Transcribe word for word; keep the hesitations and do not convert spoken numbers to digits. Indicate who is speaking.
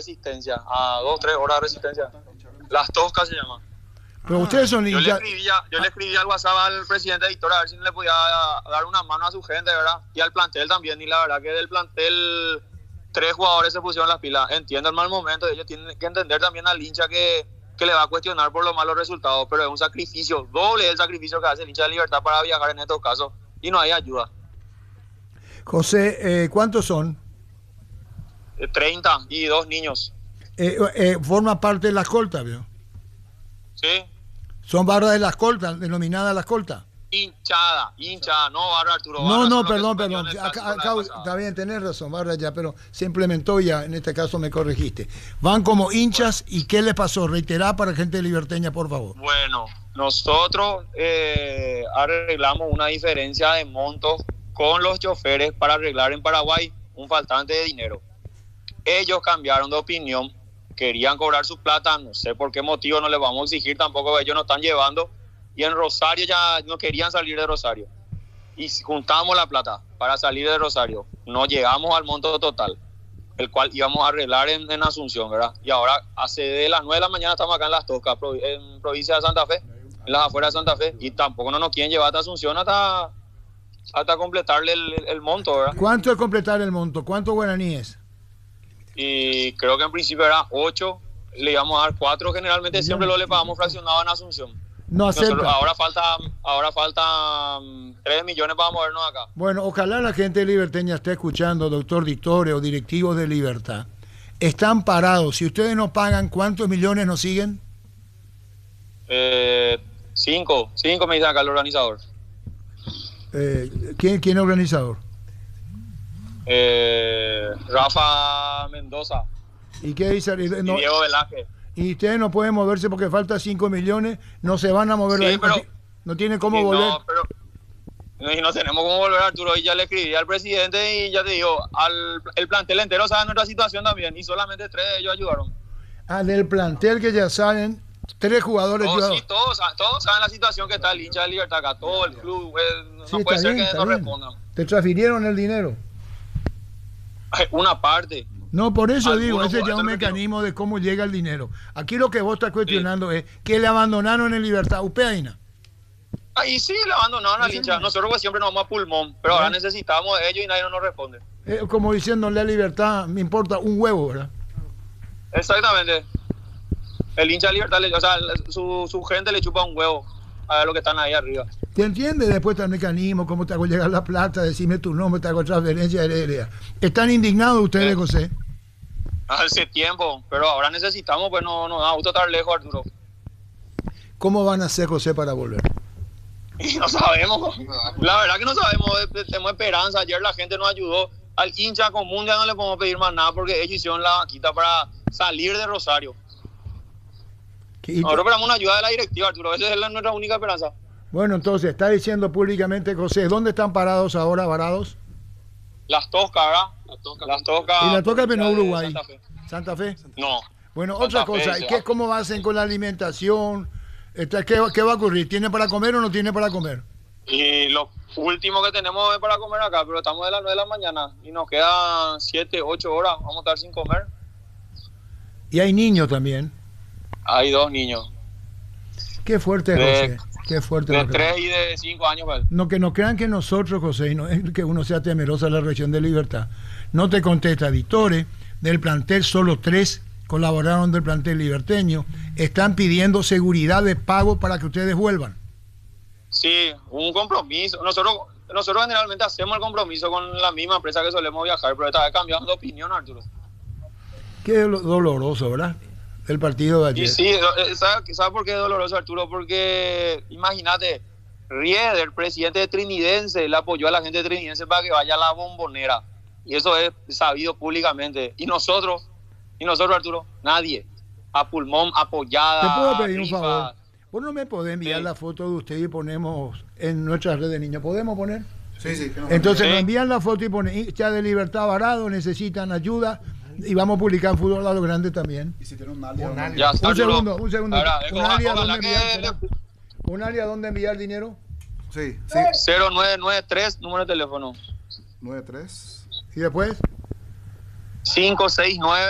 Speaker 1: Resistencia, a dos, tres horas de Resistencia. Las Toscas se llama.
Speaker 2: Pero ustedes son
Speaker 1: Yo le
Speaker 2: hinchas.
Speaker 1: escribí, a- yo le escribí al WhatsApp al presidente Víctor a ver si le podía dar una mano a su gente, ¿verdad? Y al plantel también. Y la verdad que del plantel tres jugadores se pusieron las pilas. Entiendo el mal momento. Ellos tienen que entender también al hincha que, que le va a cuestionar por los malos resultados. Pero es un sacrificio, doble el sacrificio que hace el hincha de Libertad para viajar en estos casos. Y no hay ayuda.
Speaker 2: José, eh, ¿cuántos son?
Speaker 1: Eh, treinta y dos niños.
Speaker 2: Eh, eh, forma parte de la escolta, ¿vio?
Speaker 1: ¿Sí?
Speaker 2: Son barras de la escolta, denominada la escolta.
Speaker 1: Hinchada, hinchada, no barra Arturo.
Speaker 2: No,
Speaker 1: Barra
Speaker 2: no,
Speaker 1: son los que
Speaker 2: perdón,
Speaker 1: suspendió
Speaker 2: perdón.
Speaker 1: en el
Speaker 2: Acá,
Speaker 1: clásico la
Speaker 2: acá-
Speaker 1: vez pasada.
Speaker 2: está bien, tenés razón, barra ya, pero se implementó ya, en este caso me corregiste. Van como hinchas, ¿y qué les pasó? Reiterá para gente liberteña, por favor.
Speaker 1: Bueno, nosotros eh, arreglamos una diferencia de montos con los choferes para arreglar en Paraguay un faltante de dinero. Ellos cambiaron de opinión, querían cobrar su plata, no sé por qué motivo, no les vamos a exigir tampoco, ellos nos están llevando. Y en Rosario ya no querían salir de Rosario. Y juntamos la plata para salir de Rosario. No llegamos al monto total, el cual íbamos a arreglar en, en Asunción, ¿verdad? Y ahora, hace de las nueve de la mañana estamos acá en Las Toscas, en provincia de Santa Fe, en las afueras de Santa Fe, y tampoco no nos quieren llevar hasta Asunción hasta, hasta completarle el, el monto, ¿verdad?
Speaker 2: ¿Cuánto es completar el monto? ¿Cuántos guaraníes?
Speaker 1: Y creo que en principio era ocho, le íbamos a dar cuatro, generalmente siempre lo le pagamos fraccionado en Asunción.
Speaker 2: No acepta.
Speaker 1: Nosotros, ahora falta ahora falta tres millones para movernos acá.
Speaker 2: Bueno, ojalá la gente liberteña esté escuchando, doctor Dictore o directivos de Libertad. Están parados. Si ustedes no pagan, ¿cuántos millones nos siguen?
Speaker 1: Eh, cinco, cinco me dice acá el organizador.
Speaker 2: Eh, ¿quién, ¿Quién es organizador?
Speaker 1: Eh, Rafa Mendoza
Speaker 2: ¿Y qué dice?
Speaker 1: y
Speaker 2: No,
Speaker 1: Diego Velázquez.
Speaker 2: y ustedes no pueden moverse porque falta cinco millones, no se van a mover.
Speaker 1: Sí,
Speaker 2: ahí,
Speaker 1: pero-
Speaker 2: no, ti- no tienen cómo
Speaker 1: Y
Speaker 2: volver.
Speaker 1: No, pero y no tenemos cómo volver, Arturo. Y ya le escribí al presidente y ya te digo, al el plantel entero sabe nuestra situación también. Y solamente tres de ellos ayudaron.
Speaker 2: Ah, del plantel que ya saben, tres jugadores
Speaker 1: Todos,
Speaker 2: ayudaron.
Speaker 1: sí, todos, sa- todos saben la situación que está el hincha de Libertad acá. Todo el club. eh, no
Speaker 2: Sí,
Speaker 1: puede
Speaker 2: está
Speaker 1: ser
Speaker 2: bien,
Speaker 1: que
Speaker 2: está
Speaker 1: no
Speaker 2: bien.
Speaker 1: respondan.
Speaker 2: Te transfirieron el dinero.
Speaker 1: Una parte.
Speaker 2: No, por eso
Speaker 1: Algunos
Speaker 2: digo, ese ya es un
Speaker 1: jugadores que no.
Speaker 2: mecanismo de cómo llega el dinero. Aquí lo que vos estás cuestionando es que le abandonaron en Libertad. Upeaina.
Speaker 1: Ahí sí le abandonaron al hincha. Nosotros pues, siempre nos vamos a pulmón, pero ahora necesitamos de ellos y nadie nos responde.
Speaker 2: Eh, como diciéndole a Libertad, me importa un huevo, ¿verdad?
Speaker 1: Exactamente. El hincha de Libertad, le- o sea, su, su gente le chupa un huevo a ver lo que están ahí arriba.
Speaker 2: ¿Te entiendes? Después está el mecanismo, cómo te hago llegar la plata, decime tu nombre, te hago transferencia aérea. ¿Están indignados ustedes,
Speaker 1: Eh.
Speaker 2: José?
Speaker 1: Hace tiempo, pero ahora necesitamos, pues no nos da gusto estar lejos, Arturo.
Speaker 2: ¿Cómo van a hacer, José, para volver?
Speaker 1: Y no sabemos. La verdad que no sabemos. eh, Tenemos esperanza. Ayer la gente nos ayudó. Al hincha común ya no le podemos pedir más nada porque ellos hicieron la vaquita para salir de Rosario.
Speaker 2: ¿Qué- y-
Speaker 1: Nosotros esperamos una ayuda de la directiva, Arturo. Esa es la- nuestra única esperanza.
Speaker 2: Bueno, entonces, está diciendo públicamente, José, ¿dónde están parados ahora, varados?
Speaker 1: Las Toscas, ¿verdad? Las Toscas. Las Toscas.
Speaker 2: Y la Tosca, pero no
Speaker 1: de
Speaker 2: Uruguay.
Speaker 1: Santa Fe.
Speaker 2: ¿Santa Fe?
Speaker 1: No.
Speaker 2: Bueno,
Speaker 1: Santa
Speaker 2: otra
Speaker 1: Fe,
Speaker 2: cosa,
Speaker 1: sí.
Speaker 2: ¿qué, ¿cómo hacen con la alimentación? Este, ¿Qué, ¿Qué va a ocurrir? ¿Tiene para comer o no tiene para comer?
Speaker 1: Y lo último que tenemos es para comer acá, pero estamos de las nueve de la mañana y nos quedan siete, ocho horas. Vamos a estar sin comer.
Speaker 2: Y hay niños también.
Speaker 1: Hay dos niños,
Speaker 2: Qué fuerte,
Speaker 1: De-
Speaker 2: José. Qué fuerte.
Speaker 1: de
Speaker 2: lo que-
Speaker 1: tres y de cinco años. Pues.
Speaker 2: No, que no crean que nosotros, José, y no es que uno sea temeroso de la región de Libertad. No te contesta, Vitore, del plantel solo tres colaboraron del plantel liberteño, están pidiendo seguridad de pago para que ustedes vuelvan.
Speaker 1: Sí, un compromiso. Nosotros nosotros generalmente hacemos el compromiso con la misma empresa que solemos viajar, pero esta vez cambiamos de opinión, Arturo.
Speaker 2: Qué do- doloroso, ¿verdad? El partido de ayer.
Speaker 1: Y sí, eh, ¿sabes sabe por qué es doloroso, Arturo? Porque, imagínate, Rieder, presidente de Trinidense, le apoyó a la gente de Trinidense para que vaya a la Bombonera. Y eso es sabido públicamente. Y nosotros, y nosotros, Arturo, nadie. A pulmón, apoyada.
Speaker 2: ¿Te puedo pedir un
Speaker 1: rifa.
Speaker 2: favor? ¿Vos no me podés enviar
Speaker 1: Sí.
Speaker 2: la foto de usted y ponemos en nuestras redes de niños? ¿Podemos poner?
Speaker 3: Sí, sí. Que nos
Speaker 2: Entonces
Speaker 1: Sí.
Speaker 2: nos envían la foto y ponen hincha de Libertad varado, necesitan ayuda y vamos a publicar en Fútbol a lo grande también.
Speaker 3: Y si tiene un alias.
Speaker 4: Un alias.
Speaker 1: Ya está,
Speaker 2: Un
Speaker 1: Arturo.
Speaker 2: segundo, un segundo.
Speaker 1: Ahora,
Speaker 2: ¿Un
Speaker 1: ojalá-
Speaker 2: área
Speaker 1: ojalá
Speaker 2: dónde
Speaker 1: que
Speaker 2: enviar? ¿Un área dónde enviar dinero?
Speaker 3: Sí, sí.
Speaker 1: cero nueve nueve tres, número de teléfono.
Speaker 3: nueve tres.
Speaker 2: Y después.
Speaker 1: cinco seis nueve